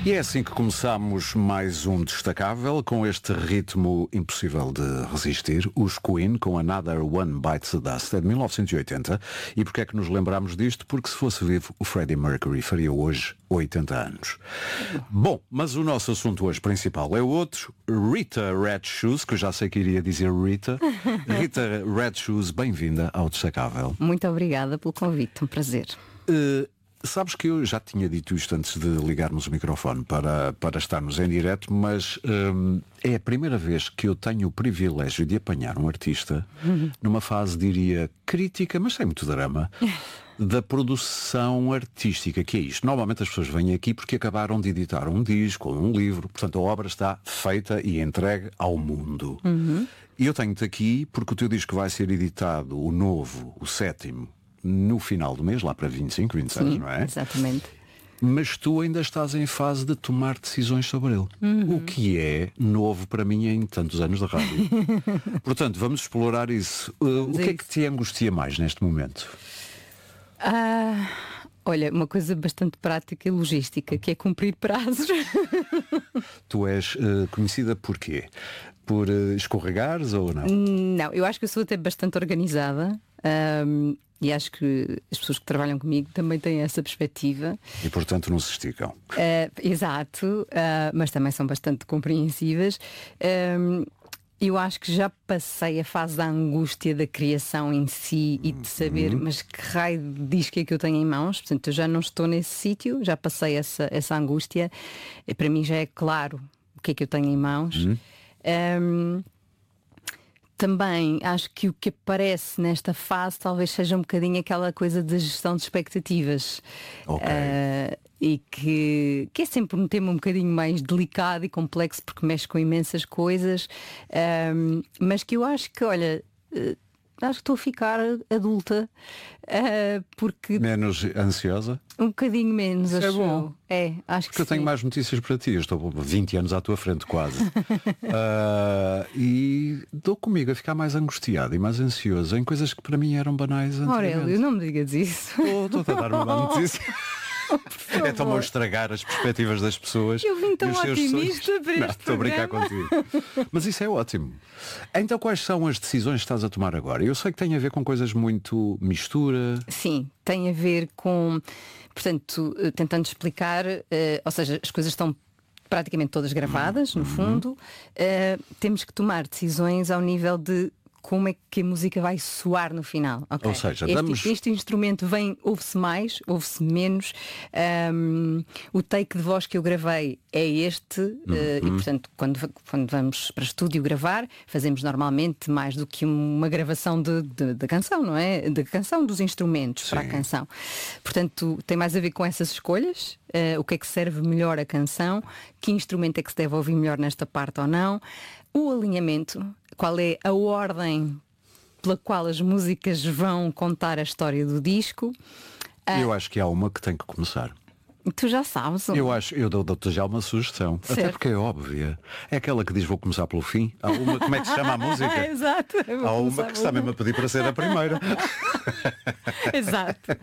E é assim que começamos mais um Destacável, com este ritmo impossível de resistir. Os Queen com Another One Bites the Dust, é de 1980. E porquê é que nos lembramos disto? Porque se fosse vivo, o Freddie Mercury faria hoje 80 anos. Bom, mas o nosso assunto hoje principal é outro. Rita Red Shoes, que eu já sei que iria dizer Rita. Rita Red Shoes, bem-vinda ao Destacável. Muito obrigada pelo convite, um prazer. Sabes que eu já tinha dito isto antes de ligarmos o microfone para estarmos em direto, mas é a primeira vez que eu tenho o privilégio de apanhar um artista numa fase, diria, crítica, mas sem muito drama, da produção artística, que é isto. Normalmente as pessoas vêm aqui porque acabaram de editar um disco ou um livro, portanto a obra está feita e entregue ao mundo. E eu tenho-te aqui porque o teu disco vai ser editado, o novo, o sétimo, no final do mês, lá para 25, 26, Sim, não é? Exatamente. Mas tu ainda estás em fase de tomar decisões sobre ele. O que é novo para mim em tantos anos de rádio. Portanto, vamos explorar isso. O que é que te angustia mais neste momento? Olha, uma coisa bastante prática e logística, que é cumprir prazos. Tu és conhecida por quê? Por escorregares ou não? Não, eu acho que eu sou até bastante organizada. E acho que as pessoas que trabalham comigo também têm essa perspectiva. E portanto não se esticam. Exato, mas também são bastante compreensivas. Eu acho que já passei a fase da angústia da criação em si e de saber, mas que raio de disco é que eu tenho em mãos. Portanto, eu já não estou nesse sítio, já passei essa angústia. E para mim já é claro o que é que eu tenho em mãos. Também acho que o que aparece nesta fase talvez seja um bocadinho aquela coisa da gestão de expectativas. E que é sempre um tema um bocadinho mais delicado e complexo porque mexe com imensas coisas, mas que eu acho que, olha, acho que estou a ficar adulta, porque... Menos ansiosa? Um bocadinho menos, isso acho. É bom. Acho porque que eu tenho mais notícias para ti. Eu estou 20 anos à tua frente quase. E dou comigo a ficar mais angustiado e mais ansioso em coisas que para mim eram banais anteriormente. Aurélio, não me digas isso. Estou a dar uma má notícia. É tão bom estragar as perspectivas das pessoas. Eu vim tão e os seus otimista sonhos. para este Não, estou a brincar contigo. Mas isso é ótimo. Então quais são as decisões que estás a tomar agora? Eu sei que tem a ver com coisas muito mistura. Sim, tem a ver com, portanto, tentando explicar, ou seja, as coisas estão praticamente todas gravadas, no fundo. Temos que tomar decisões ao nível de como é que a música vai soar no final. Okay. Ou seja, este instrumento ouve-se mais, ouve-se menos. O take de voz que eu gravei é este. E portanto, quando vamos para estúdio gravar, fazemos normalmente mais do que uma gravação da canção, não é? Da canção, dos instrumentos. Sim. Para a canção. Portanto, tem mais a ver com essas escolhas. O que é que serve melhor a canção? Que instrumento é que se deve ouvir melhor nesta parte ou não? O alinhamento, qual é a ordem pela qual as músicas vão contar a história do disco. Eu acho que há uma que tem que começar. Tu já sabes. Eu dou-te já uma sugestão. Certo. Até porque é óbvia. É aquela que diz vou começar pelo fim. Há uma, como é que se chama a música? Exato. Há uma que está mesmo a pedir para ser a primeira. Exato.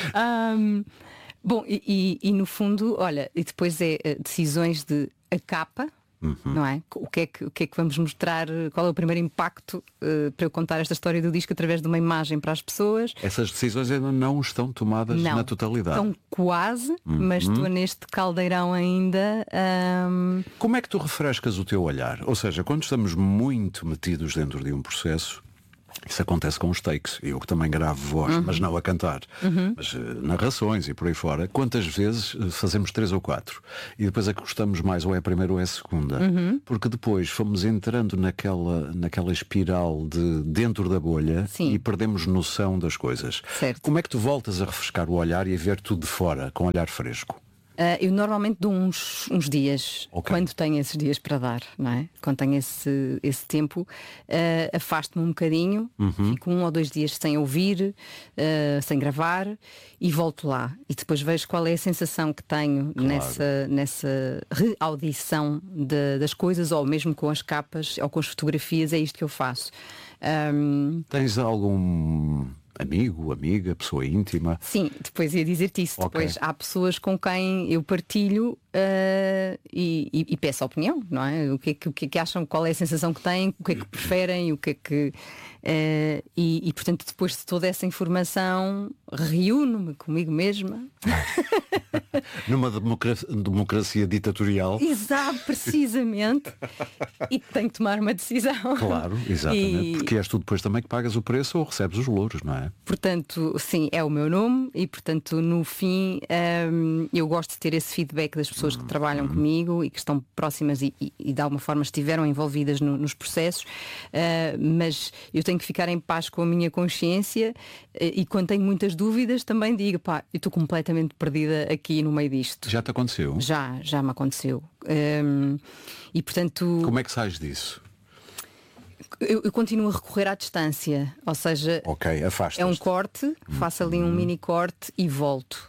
Bom, e no fundo, olha, e depois é decisões de a capa. Não é? O que é que vamos mostrar? Qual é o primeiro impacto para eu contar esta história do disco através de uma imagem para as pessoas? Essas decisões ainda não estão tomadas na totalidade. Estão quase, mas estou neste caldeirão ainda. Como é que tu refrescas o teu olhar? Ou seja, quando estamos muito metidos dentro de um processo, isso acontece com os takes. Eu que também gravo voz, mas não a cantar. Mas narrações e por aí fora. Quantas vezes fazemos 3 ou 4 e depois é que gostamos mais, ou é a primeira ou é a segunda. Porque depois fomos entrando naquela espiral de dentro da bolha. Sim. E perdemos noção das coisas. Certo. Como é que tu voltas a refrescar o olhar e a ver tudo de fora, com olhar fresco? Eu normalmente dou uns dias, quando tenho esses dias para dar, não é? Quando tenho esse tempo, afasto-me um bocadinho, fico 1 ou 2 dias sem ouvir, sem gravar e volto lá. E depois vejo qual é a sensação que tenho nessa reaudição das coisas, ou mesmo com as capas ou com as fotografias, é isto que eu faço. Tens algum amigo, amiga, pessoa íntima? Sim, depois ia dizer-te isso. Depois há pessoas com quem eu partilho e peço a opinião, não é? O que é que acham, qual é a sensação que têm, o que é que preferem, o que é que. Portanto, depois de toda essa informação, reúno-me comigo mesma. Numa democracia ditatorial. Exato, precisamente. E tenho que tomar uma decisão. Claro, exatamente. Porque és tu depois também que pagas o preço ou recebes os louros, não é? Portanto, sim, é o meu nome e, portanto, no fim, eu gosto de ter esse feedback das pessoas que trabalham comigo e que estão próximas e de alguma forma estiveram envolvidas nos processos, mas eu tenho que ficar em paz com a minha consciência e quando tenho muitas dúvidas também digo, pá, eu estou completamente perdida aqui no meio disto. Já te aconteceu? Já me aconteceu. E portanto... Como é que sais disso? Eu continuo a recorrer à distância, ou seja, afastas-te. É um corte, faço ali um mini corte e volto.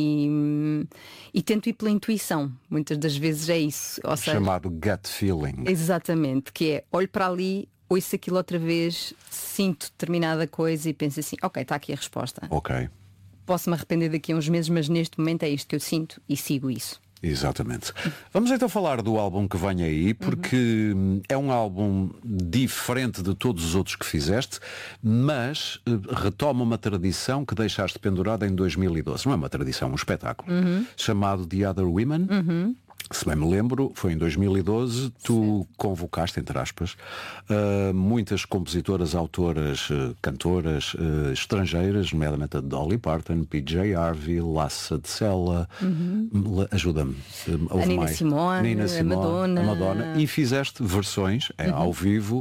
E tento ir pela intuição, muitas das vezes é isso. Ou seja, chamado gut feeling. Exatamente, que é olho para ali, ouço aquilo outra vez, sinto determinada coisa e penso assim, ok, está aqui a resposta. Ok. Posso-me arrepender daqui a uns meses, mas neste momento é isto que eu sinto e sigo isso. Exatamente. Vamos então falar do álbum que vem aí, porque é um álbum diferente de todos os outros que fizeste, mas retoma uma tradição que deixaste pendurada em 2012. Não é uma tradição, um espetáculo, chamado The Other Women. Se bem me lembro, foi em 2012, tu convocaste, entre aspas, muitas compositoras, autoras, cantoras estrangeiras, nomeadamente a Dolly Parton, PJ Harvey, Lassa de Sela, ajuda-me, a Nina Simone, a Madonna, e fizeste versões ao vivo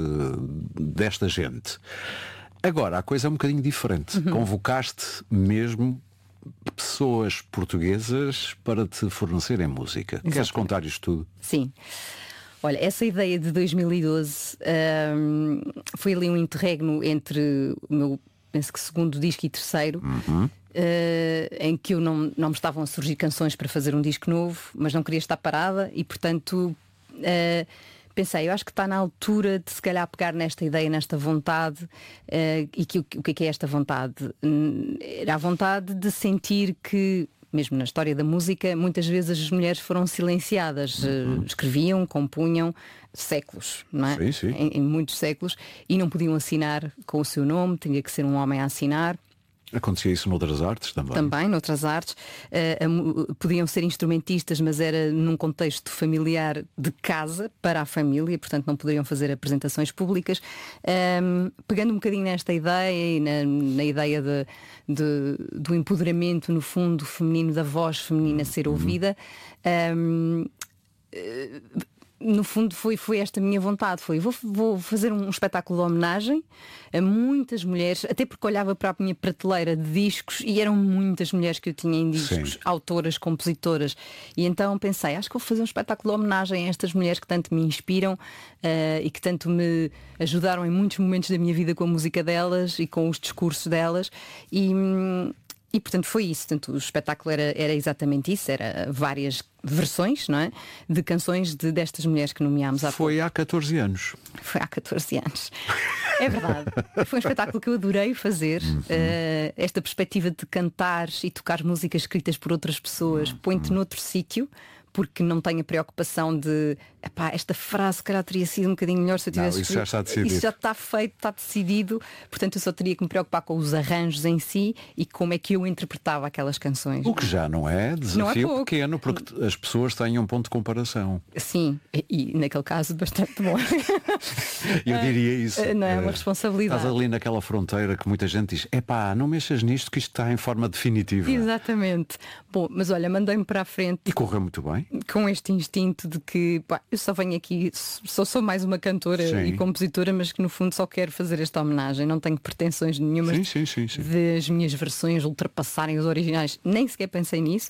desta gente. Agora, a coisa é um bocadinho diferente. Convocaste mesmo pessoas portuguesas para te fornecerem música. Exatamente. Queres contar isto tudo? Sim. Olha, essa ideia de 2012 foi ali um interregno entre o meu, penso que segundo disco e terceiro, em que eu não me estavam a surgir canções para fazer um disco novo, mas não queria estar parada e, portanto, pensei, eu acho que está na altura de se calhar pegar nesta ideia, nesta vontade, e que o que é esta vontade? Era a vontade de sentir que, mesmo na história da música, muitas vezes as mulheres foram silenciadas, escreviam, compunham séculos, não é? Sim, sim. Em muitos séculos, e não podiam assinar com o seu nome, tinha que ser um homem a assinar. Acontecia isso noutras artes também? Também, noutras artes. Podiam ser instrumentistas, mas era num contexto familiar de casa, para a família, portanto não poderiam fazer apresentações públicas. Pegando um bocadinho nesta ideia e na ideia do empoderamento, no fundo, feminino, da voz feminina ser ouvida, no fundo foi esta minha vontade, vou fazer um espetáculo de homenagem a muitas mulheres, até porque olhava para a minha prateleira de discos e eram muitas mulheres que eu tinha em discos, sim, autoras, compositoras, e então pensei, acho que vou fazer um espetáculo de homenagem a estas mulheres que tanto me inspiram e que tanto me ajudaram em muitos momentos da minha vida com a música delas e com os discursos delas e portanto foi isso, portanto, o espetáculo era exatamente isso, era várias versões, não é? De canções destas mulheres que nomeámos há pouco. Foi há 14 anos. Foi há 14 anos. É verdade. Foi um espetáculo que eu adorei fazer. Esta perspectiva de cantar e tocar músicas escritas por outras pessoas, põe-te noutro sítio, porque não tenho a preocupação de esta frase, calhar teria sido um bocadinho melhor se eu tivesse escrito. Isso já está decidido. Isso já está feito, está decidido. Portanto, eu só teria que me preocupar com os arranjos em si e como é que eu interpretava aquelas canções. O que já não é desafio não é pequeno, porque as pessoas têm um ponto de comparação. Sim, e naquele caso bastante bom. Eu diria isso. Não é uma responsabilidade. Estás ali naquela fronteira que muita gente diz, não mexas nisto que isto está em forma definitiva. Exatamente. Bom, mas olha, mandei-me para a frente. E correu muito bem. Com este instinto de que eu só venho aqui, sou mais uma cantora, sim, e compositora, mas que no fundo só quero fazer esta homenagem. Não tenho pretensões nenhumas sim. de as minhas versões ultrapassarem os originais. Nem sequer pensei nisso.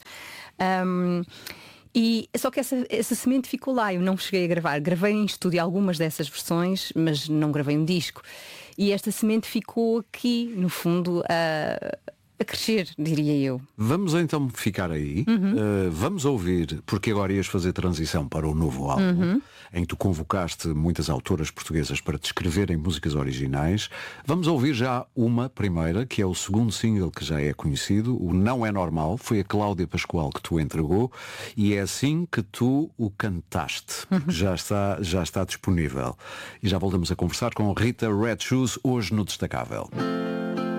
E só que essa semente ficou lá. Eu não cheguei a gravar. Gravei em estúdio algumas dessas versões, mas não gravei um disco. E esta semente ficou aqui, no fundo, a crescer, diria eu. Vamos então ficar aí. Vamos ouvir, porque agora ias fazer transição para o novo álbum, em que tu convocaste muitas autoras portuguesas para te escreverem músicas originais. Vamos ouvir já uma primeira, que é o segundo single que já é conhecido, o Não É Normal. Foi a Cláudia Pascoal que tu entregou e é assim que tu o cantaste, porque já está disponível. E já voltamos a conversar com Rita Red Shoes hoje no Destacável.